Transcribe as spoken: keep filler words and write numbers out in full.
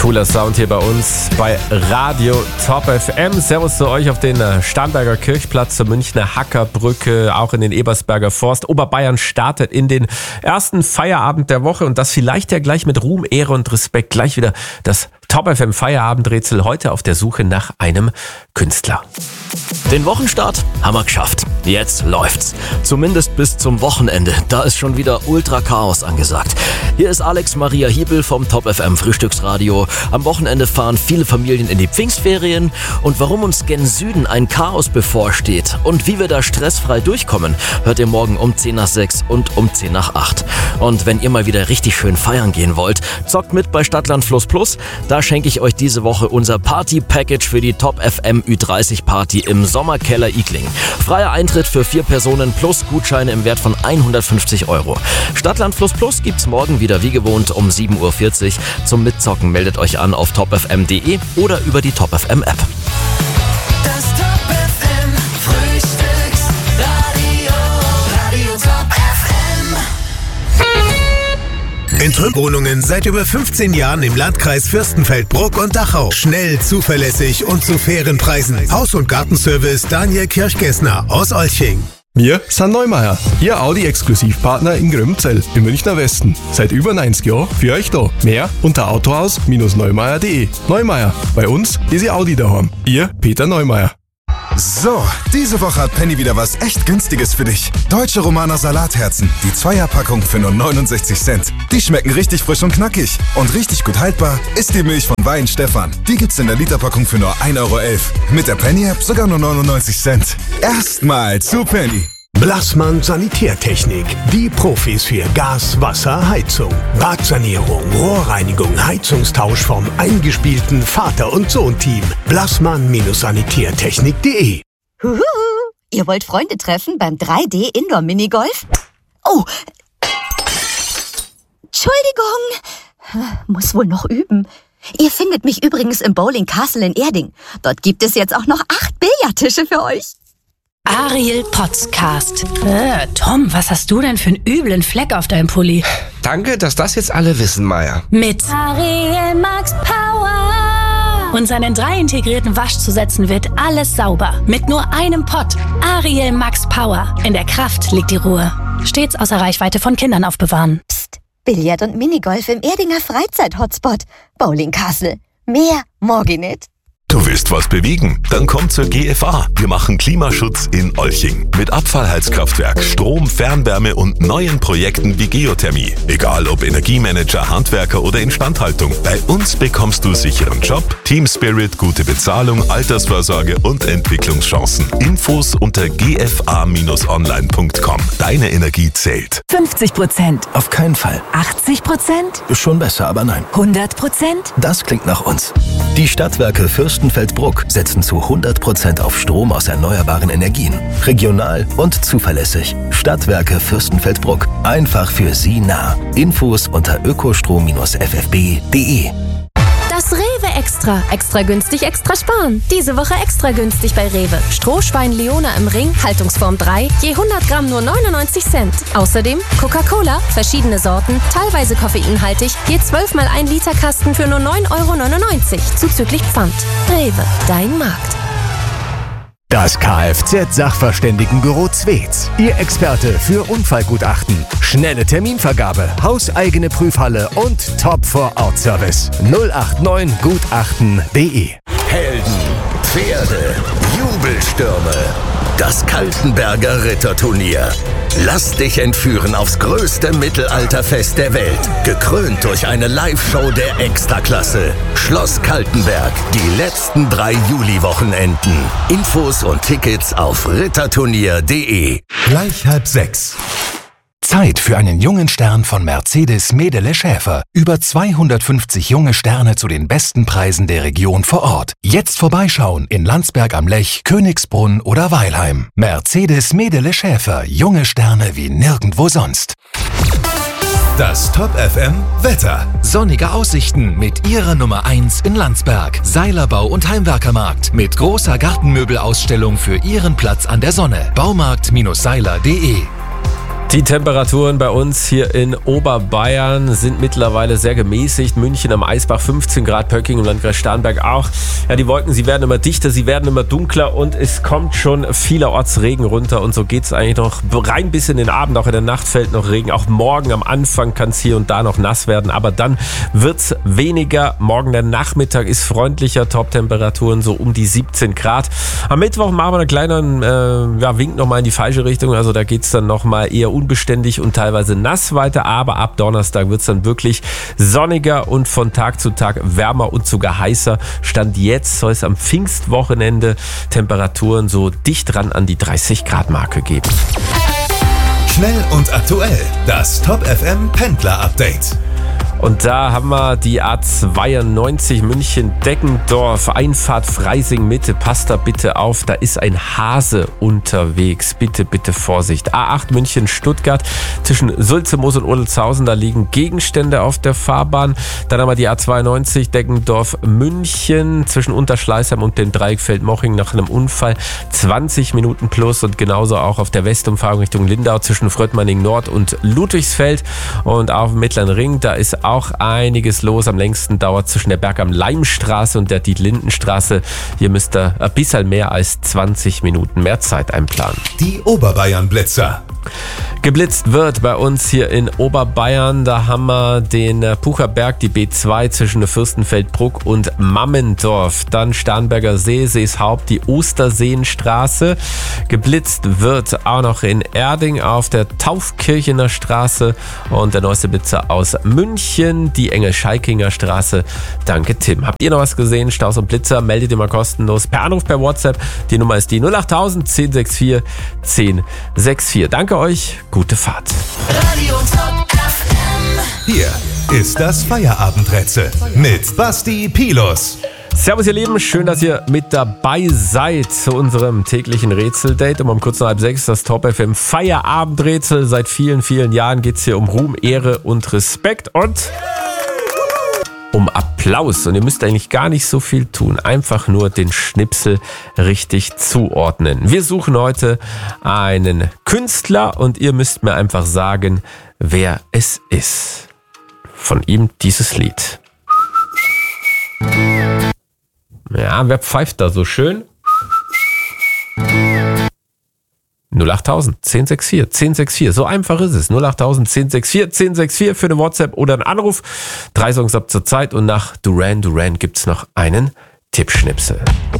Cooler Sound hier bei uns bei Radio Top F M. Servus zu euch auf den Starnberger Kirchplatz, zur Münchner Hackerbrücke, auch in den Ebersberger Forst. Oberbayern startet in den ersten Feierabend der Woche und das vielleicht ja gleich mit Ruhm, Ehre und Respekt. Gleich wieder das Top F M Feierabendrätsel, heute auf der Suche nach einem Künstler. Den Wochenstart haben wir geschafft. Jetzt läuft's. Zumindest bis zum Wochenende. Da ist schon wieder Ultra-Chaos angesagt. Hier ist Alex Maria Hiebel vom Top F M Frühstücksradio. Am Wochenende fahren viele Familien in die Pfingstferien. Und warum uns gen Süden ein Chaos bevorsteht und wie wir da stressfrei durchkommen, hört ihr morgen um zehn nach sechs und um zehn nach acht. Und wenn ihr mal wieder richtig schön feiern gehen wollt, zockt mit bei Stadtland Fluss Plus. Da schenke ich euch diese Woche unser Party-Package für die Top F M Ü dreißig Party im Sommerkeller Igling. Freier Eintritt für vier Personen plus Gutscheine im Wert von hundertfünfzig Euro. Stadtland Fluss Plus gibt's morgen wieder wie gewohnt um sieben Uhr vierzig. Zum Mitzocken meldet euch an auf top f m punkt d e oder über die Top F M App. Das Top F M Frühstücksradio, Radio Top F M. In Trümmerwohnungen seit über fünfzehn Jahren im Landkreis Fürstenfeldbruck und Dachau. Schnell, zuverlässig und zu fairen Preisen. Haus- und Gartenservice Daniel Kirchgessner aus Olching. Wir sind Neumeier, Ihr Audi-Exklusivpartner in Grömzell im Münchner Westen. Seit über neunzig Jahren für euch da. Mehr unter autohaus Bindestrich neumeier punkt de. Neumeier, bei uns ist Ihr Audi daheim. Ihr Peter Neumeier. So, diese Woche hat Penny wieder was echt Günstiges für dich. Deutsche Romaner Salatherzen, die Zweierpackung für nur neunundsechzig Cent. Die schmecken richtig frisch und knackig. Und richtig gut haltbar ist die Milch von Wein Stefan. Die gibt's in der Literpackung für nur ein Euro elf. Mit der Penny-App sogar nur neunundneunzig Cent. Erstmal zu Penny. Blassmann Sanitärtechnik. Die Profis für Gas, Wasser, Heizung. Badsanierung, Rohrreinigung, Heizungstausch vom eingespielten Vater- und Sohn-Team. Blassmann-sanitärtechnik punkt de. Huhu, ihr wollt Freunde treffen beim drei D Indoor Minigolf? Oh, Entschuldigung, muss wohl noch üben. Ihr findet mich übrigens im Bowling Castle in Erding. Dort gibt es jetzt auch noch acht Billardtische für euch. Ariel Podcast. Äh, Tom, was hast du denn für einen üblen Fleck auf deinem Pulli? Danke, dass das jetzt alle wissen, Maya. Mit Ariel Max Power. Und seinen drei integrierten Waschzusätzen wird alles sauber. Mit nur einem Pott. Ariel Max Power. In der Kraft liegt die Ruhe. Stets außer Reichweite von Kindern aufbewahren. Psst, Billard und Minigolf im Erdinger Freizeit-Hotspot. Bowling Castle. Mehr morgen nicht. Du willst was bewegen? Dann komm zur G F A. Wir machen Klimaschutz in Olching. Mit Abfallheizkraftwerk, Strom, Fernwärme und neuen Projekten wie Geothermie. Egal ob Energiemanager, Handwerker oder Instandhaltung. Bei uns bekommst du sicheren Job, Team Spirit, gute Bezahlung, Altersvorsorge und Entwicklungschancen. Infos unter g f a Bindestrich online punkt com. Deine Energie zählt. fünfzig Prozent. Auf keinen Fall. achtzig Prozent. Schon besser, aber nein. hundert Prozent. Das klingt nach uns. Die Stadtwerke Fürstenfeldbruck setzen zu hundert Prozent auf Strom aus erneuerbaren Energien. Regional und zuverlässig. Stadtwerke Fürstenfeldbruck. Einfach für Sie nah. Infos unter ökostrom Bindestrich f f b punkt de. Das Rewe Extra. Extra günstig, extra sparen. Diese Woche extra günstig bei Rewe. Strohschwein Leona im Ring, Haltungsform drei, je hundert Gramm nur neunundneunzig Cent. Außerdem Coca-Cola, verschiedene Sorten, teilweise koffeinhaltig, je zwölf mal ein Liter Kasten für nur neun Euro neunundneunzig, zuzüglich Pfand. Rewe, dein Markt. Das Kfz-Sachverständigenbüro Zwetz. Ihr Experte für Unfallgutachten. Schnelle Terminvergabe, hauseigene Prüfhalle und Top-Vor-Ort-Service. null acht neun gutachten punkt de. Helden, Pferde, Jubelstürme. Das Kaltenberger Ritterturnier. Lass dich entführen aufs größte Mittelalterfest der Welt. Gekrönt durch eine Live-Show der Extraklasse. Schloss Kaltenberg. Die letzten drei Juli-Wochenenden. Infos und Tickets auf ritterturnier punkt de. Gleich halb sechs. Zeit für einen jungen Stern von Mercedes Medele Schäfer. Über zweihundertfünfzig junge Sterne zu den besten Preisen der Region vor Ort. Jetzt vorbeischauen in Landsberg am Lech, Königsbrunn oder Weilheim. Mercedes Medele Schäfer. Junge Sterne wie nirgendwo sonst. Das Top F M Wetter. Sonnige Aussichten mit Ihrer Nummer eins in Landsberg. Seilerbau und Heimwerkermarkt mit großer Gartenmöbelausstellung für Ihren Platz an der Sonne. Baumarkt Bindestrich seiler punkt de. Die Temperaturen bei uns hier in Oberbayern sind mittlerweile sehr gemäßigt. München am Eisbach fünfzehn Grad, Pöcking im Landkreis Starnberg auch. Ja, die Wolken, sie werden immer dichter, sie werden immer dunkler und es kommt schon vielerorts Regen runter. Und so geht es eigentlich noch rein bis in den Abend. Auch in der Nacht fällt noch Regen. Auch morgen am Anfang kann es hier und da noch nass werden. Aber dann wird es weniger. Morgen der Nachmittag ist freundlicher. Top-Temperaturen so um die siebzehn Grad. Am Mittwoch machen wir einen kleinen äh, ja, Wink nochmal in die falsche Richtung. Also da geht es dann nochmal eher unbeständig und teilweise nass weiter, aber ab Donnerstag wird es dann wirklich sonniger und von Tag zu Tag wärmer und sogar heißer. Stand jetzt soll es am Pfingstwochenende Temperaturen so dicht ran an die dreißig Grad Marke geben. Schnell und aktuell, das Top F M Pendler Update. Und da haben wir die A zweiundneunzig München-Deckendorf, Einfahrt Freising Mitte. Passt da bitte auf, da ist ein Hase unterwegs. Bitte, bitte Vorsicht. A acht München-Stuttgart, zwischen Sulzemoos und Odelzhausen, da liegen Gegenstände auf der Fahrbahn. Dann haben wir die A zweiundneunzig Deckendorf-München, zwischen Unterschleißheim und dem Dreieck Feldmoching nach einem Unfall. zwanzig Minuten plus und genauso auch auf der Westumfahrung Richtung Lindau zwischen Fröttmanning Nord und Ludwigsfeld. Und auf dem Mittleren Ring, da ist auch einiges los. Am längsten dauert zwischen der Berg am Leimstraße und der Dietlindenstraße. Hier müsst ihr ein bisschen mehr als zwanzig Minuten mehr Zeit einplanen. Die Oberbayern-Blitzer. Geblitzt wird bei uns hier in Oberbayern. Da haben wir den Pucherberg, die B zwei zwischen Fürstenfeldbruck und Mammendorf. Dann Starnberger See, Seeshaupt, die Osterseenstraße. Geblitzt wird auch noch in Erding auf der Taufkirchener Straße und der neueste Blitzer aus München, die Engel-Schalkinger Straße. Danke, Tim. Habt ihr noch was gesehen? Staus und Blitzer, meldet ihr mal kostenlos per Anruf, per WhatsApp. Die Nummer ist die null acht null null null eins sechs vier eins sechs vier. Danke euch, gute Fahrt. Radio Top F M. Hier ist das Feierabendrätsel mit Basti Pilus. Servus ihr Lieben, schön, dass ihr mit dabei seid zu unserem täglichen Rätseldate. Um, um kurz nach halb sechs das Top F M Feierabendrätsel. Seit vielen, vielen Jahren geht es hier um Ruhm, Ehre und Respekt und um Applaus. Und ihr müsst eigentlich gar nicht so viel tun. Einfach nur den Schnipsel richtig zuordnen. Wir suchen heute einen Künstler und ihr müsst mir einfach sagen, wer es ist. Von ihm dieses Lied. Ja, wer pfeift da so schön? null acht null null null eins sechs vier eins sechs vier. So einfach ist es. null acht null null null eins sechs vier eins sechs vier für eine WhatsApp oder einen Anruf. Drei Songs ab zur Zeit und nach Duran Duran gibt's noch einen Tippschnipsel.